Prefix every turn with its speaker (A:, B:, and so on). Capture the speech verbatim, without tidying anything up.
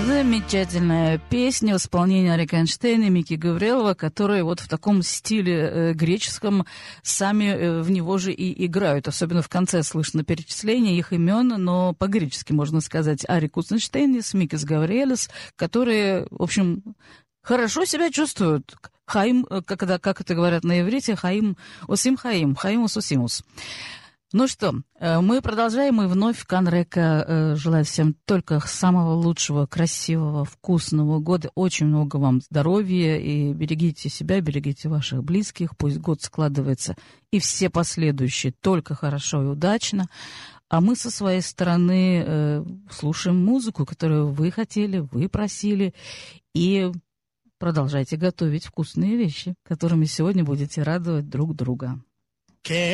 A: Замечательная песня в исполнении Арика Эйнштейна и Мики Гаврилова, которые вот в таком стиле э, греческом сами э, в него же и играют. Особенно в конце слышно перечисление их имен, но по-гречески можно сказать Арикус Эйнштейнис, Микис Гаврилес, которые, в общем, хорошо себя чувствуют. Хаим, когда, как это говорят на иврите, Хаим Осим Хаим, Хаимус Осимус. Ну что, мы продолжаем, и вновь Канрека желает всем только самого лучшего, красивого, вкусного года. Очень много вам здоровья, и берегите себя, берегите ваших близких. Пусть год складывается, и все последующие только хорошо и удачно. А мы со своей стороны э, слушаем музыку, которую вы хотели, вы просили, и продолжайте готовить вкусные вещи, которыми сегодня будете радовать друг друга.